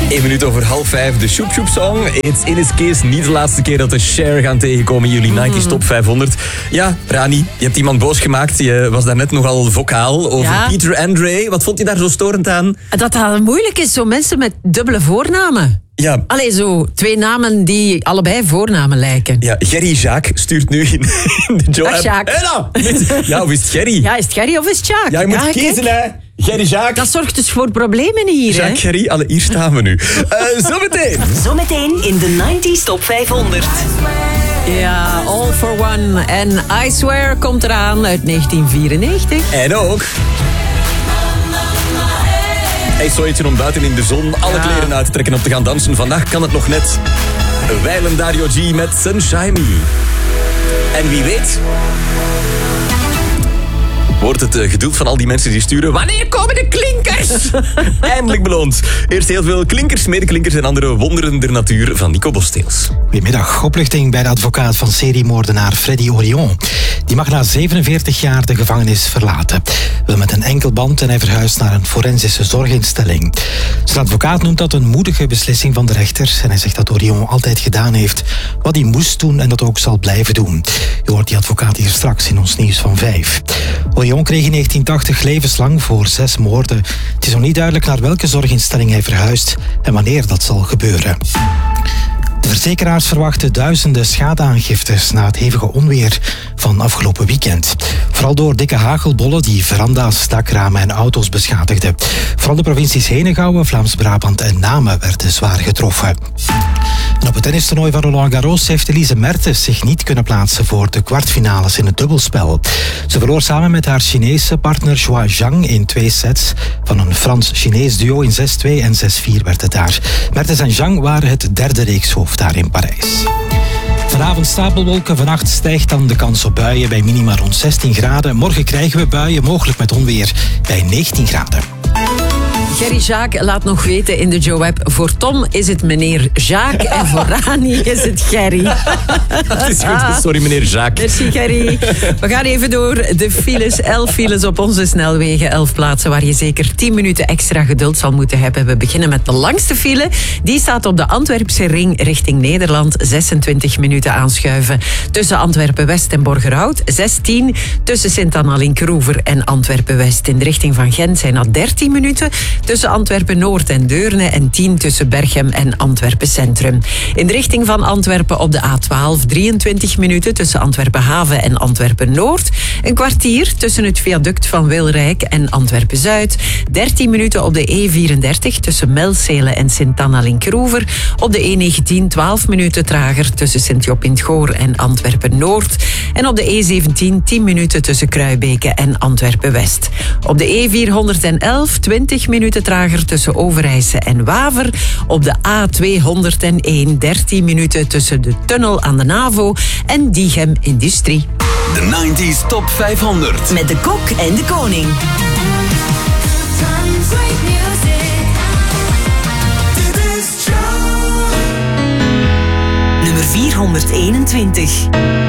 1 minuut over 4:30, de Shoop Shoop Song. It's in his case. Niet de laatste keer dat de Cher gaan tegenkomen in jullie 90's Top 500. Ja, Rani, je hebt iemand boos gemaakt. Je was daarnet nogal vocaal over Peter Andre. Wat vond je daar zo storend aan? Dat het moeilijk is, zo mensen met dubbele voornamen. Ja. Allee, zo 2 namen die allebei voornamen lijken. Ja, Gerry Jacques stuurt nu in de Joe-app. Dag, Jacques. Ja, of is het Gerry? Ja, is het Gerry of is het Jacques? Ja, je moet kiezen, hè. Gerry Jacques. Dat zorgt dus voor problemen hier, Jacques, Gerry, alle hier staan we nu. Zometeen in de 90's Top 500. Ja, All for One en I Swear komt eraan uit 1994. En ook... Hey, zoiets om buiten in de zon alle kleren uit te trekken om te gaan dansen. Vandaag kan het nog net. Wijlen Dario G met Sunshine Me. En wie weet... wordt het geduld van al die mensen die sturen... Wanneer komen de klinkers? Eindelijk beloond. Eerst heel veel klinkers, medeklinkers en andere wonderen der natuur van Nico Bosteels. Goedemiddag. Opluchting bij de advocaat van seriemoordenaar Freddy Orion. Die mag na 47 jaar de gevangenis verlaten. Wel met een enkelband en hij verhuist naar een forensische zorginstelling. Zijn advocaat noemt dat een moedige beslissing van de rechter. En hij zegt dat Orion altijd gedaan heeft wat hij moest doen en dat ook zal blijven doen. Je hoort die advocaat hier straks in ons nieuws van 5. Orion kreeg in 1980 levenslang voor 6 moorden. Het is nog niet duidelijk naar welke zorginstelling hij verhuist en wanneer dat zal gebeuren. De verzekeraars verwachten duizenden schadeaangiftes na het hevige onweer van afgelopen weekend. Vooral door dikke hagelbollen die veranda's, dakramen en auto's beschadigden. Vooral de provincies Henegouwen, Vlaams-Brabant en Namen werden zwaar getroffen. En op het tennistoernooi van Roland Garros heeft Elise Mertens zich niet kunnen plaatsen voor de kwartfinales in het dubbelspel. Ze verloor samen met haar Chinese partner Zhuo Zhang in 2 sets. Van een Frans-Chinees duo in 6-2 en 6-4 werd het daar. Mertens en Zhang waren het derde reekshoofd daar in Parijs. Vanavond stapelwolken, vannacht stijgt dan de kans op buien bij minima rond 16 graden. Morgen krijgen we buien, mogelijk met onweer, bij 19 graden. Gerry Jacques laat nog weten in de Joe-app. Voor Tom is het meneer Jacques en voor Rani is het Gerry. Dat is goed, sorry meneer Jacques. Merci Gerry. We gaan even door de files. 11 files op onze snelwegen. 11 plaatsen waar je zeker 10 minuten extra geduld zal moeten hebben. We beginnen met de langste file. Die staat op de Antwerpse ring richting Nederland. 26 minuten aanschuiven. Tussen Antwerpen-West en Borgerhout. 16 tussen Sint-Anna-Linkroever en Antwerpen-West. In de richting van Gent zijn dat 13 minuten. Tussen Antwerpen-Noord en Deurne en 10 tussen Berchem en Antwerpen-Centrum. In de richting van Antwerpen op de A12 23 minuten tussen Antwerpen-Haven en Antwerpen-Noord. Een kwartier tussen het viaduct van Wilrijk en Antwerpen-Zuid. 13 minuten op de E34 tussen Melzele en Sint-Anna-Linkroever. Op de E19 12 minuten trager tussen Sint-Job-in-het-Goor en Antwerpen-Noord. En op de E17 10 minuten tussen Kruibeke en Antwerpen-West. Op de E411 20 minuten trager tussen Overijse en Waver. Op de A201 13 minuten tussen de tunnel aan de NAVO en Diegem Industrie. De 90's Top 500. Met de Kok en de Koning. Nummer 421.